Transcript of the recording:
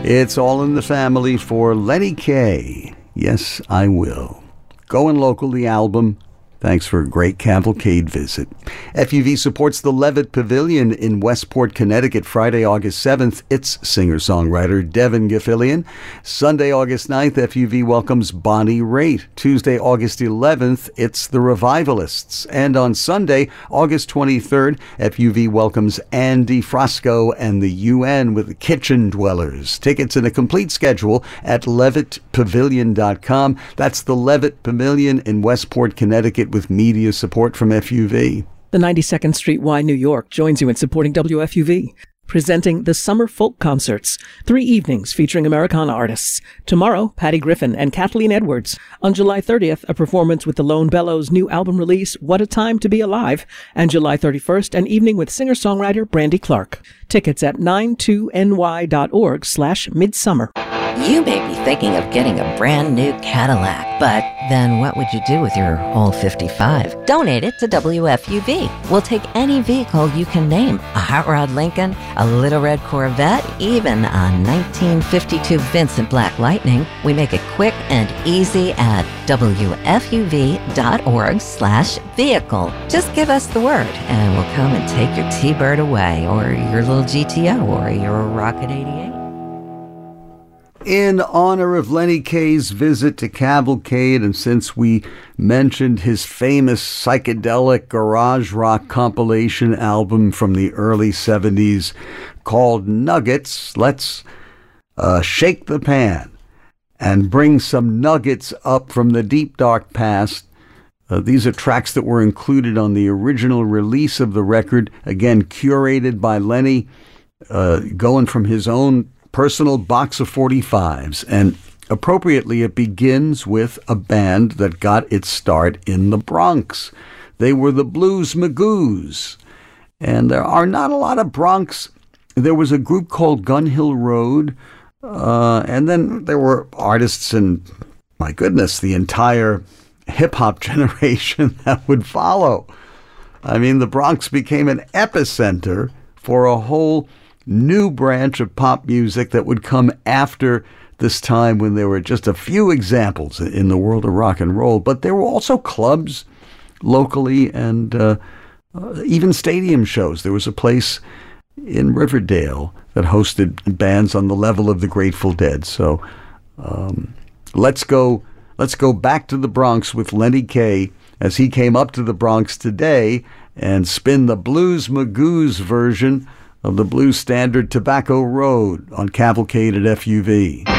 It's All in the Family for Lenny Kaye. Yes, I Will. Going Local, the album. Thanks for a great cavalcade visit. FUV supports the Levitt Pavilion in Westport, Connecticut, Friday, August 7th. It's singer-songwriter Devin Gilfillian. Sunday, August 9th, FUV welcomes Bonnie Raitt. Tuesday, August 11th, it's the Revivalists. And on Sunday, August 23rd, FUV welcomes Andy Frasco and the UN with the Kitchen Dwellers. Tickets and a complete schedule at levittpavilion.com. That's the Levitt Pavilion in Westport, Connecticut, with media support from FUV. The 92nd Street Y, New York joins you in supporting WFUV, presenting the Summer Folk Concerts, 3 evenings featuring Americana artists. Tomorrow, Patty Griffin and Kathleen Edwards. On July 30th, a performance with the Lone Bellows' new album release, What a Time to Be Alive. And July 31st, an evening with singer-songwriter Brandy Clark. Tickets at 92ny.org/midsummer. You may be thinking of getting a brand new Cadillac, but then what would you do with your old 55? Donate it to WFUV. We'll take any vehicle you can name. A hot rod Lincoln, a little red Corvette, even a 1952 Vincent Black Lightning. We make it quick and easy at WFUV.org/vehicle. Just give us the word and we'll come and take your T-Bird away, or your little GTO, or your Rocket 88. In honor of Lenny Kaye's visit to Cavalcade, and since we mentioned his famous psychedelic garage rock compilation album from the early 70s called Nuggets, let's shake the pan and bring some nuggets up from the deep, dark past. These are tracks that were included on the original release of the record, again, curated by Lenny, going from his own personal box of 45s, and appropriately it begins with a band that got its start in the Bronx. They were the Blues Magoos, and there are not a lot of Bronx. There was a group called Gun Hill Road, and then there were artists and, my goodness, the entire hip-hop generation that would follow. I mean, the Bronx became an epicenter for a whole new branch of pop music that would come after this time when there were just a few examples in the world of rock and roll. But there were also clubs locally and even stadium shows. There was a place in Riverdale that hosted bands on the level of the Grateful Dead. So let's go back to the Bronx with Lenny Kaye as he came up to the Bronx today and spin the Blues Magoos version of the blues standard Tobacco Road on Cavalcade at FUV.